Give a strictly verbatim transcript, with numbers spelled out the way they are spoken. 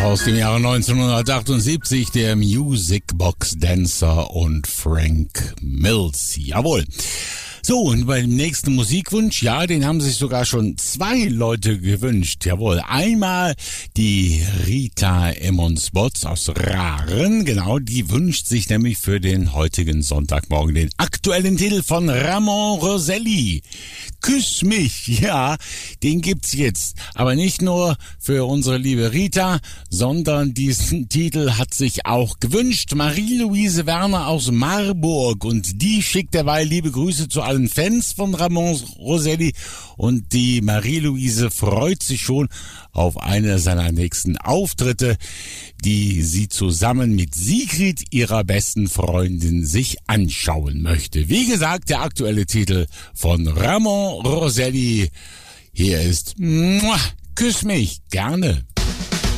aus dem Jahre neunzehnhundertachtundsiebzig, der Music Box Dancer und Frank Mills. Jawohl. So, und beim nächsten Musikwunsch, ja, den haben sich sogar schon zwei Leute gewünscht. Jawohl, einmal die Rita Emmons-Botz aus Raren, genau, die wünscht sich nämlich für den heutigen Sonntagmorgen den aktuellen Titel von Ramon Roselli. Küss mich, ja, den gibt's jetzt. Aber nicht nur für unsere liebe Rita, sondern diesen Titel hat sich auch gewünscht Marie-Louise Werner aus Marburg. Und die schickt derweil liebe Grüße zu allen Fans von Ramon Roselli. Und die Marie-Louise freut sich schon auf eine seiner nächsten Auftritte, die sie zusammen mit Sigrid, ihrer besten Freundin, sich anschauen möchte. Wie gesagt, der aktuelle Titel von Ramon Roselli. Hier ist Mua, Küss mich, gerne.